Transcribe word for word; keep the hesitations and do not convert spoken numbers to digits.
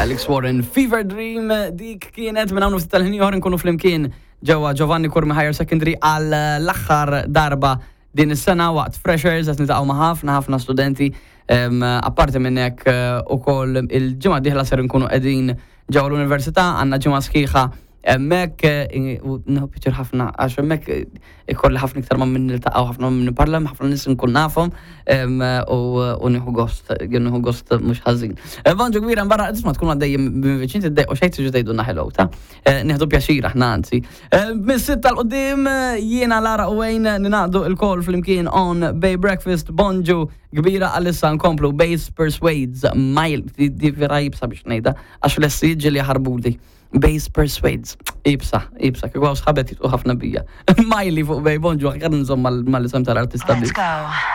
Alex Warren, Fever Dream, dik kienet minn hawn tal-ħin ieħor nkunu flimkien ġewwa Giovanni Kurmi Higher Secondary għal l-aħħar darba din is-sena waqt freshers qed niltaqgħu ma' ħafna ħafna studenti. Apparti minn hekk ukoll il-ġimgħa d-dieħla ser nkunu qegħdin ġewwa l-Università għandna ġimgħa sħiħa hemmhekk u nieħu picture ħafna għax hemmhekk ikolli ħafna iktar ma minn niltaqgħu ħafna minn nipparla ħafna nies nkun nafhom u nieħu gost nieħu gost mhux ħażin. Vanġu kbira mbarra tisma' tkun għaddej minn viċin tiddejqu xejn tiġu tgħidulna hello ta' nieħdu pjaċir aħna anzi. Mis-sitta l-qudiem jiena Lara u Wayne ninaqdu l-kol flimkien on Bay Breakfast bonġu kbira għalissa nkomplu Bass Persuades Mile di vera jibsa biex ngħidha għax l-essi jiġi ħarbuli. Bass Persuades. Ibsa, ibsa, kikwaw sħabet jitqu ħafna bija. Miley fuq bej, bonġu, għakar nżom mal-isem tal-artista. Let's go.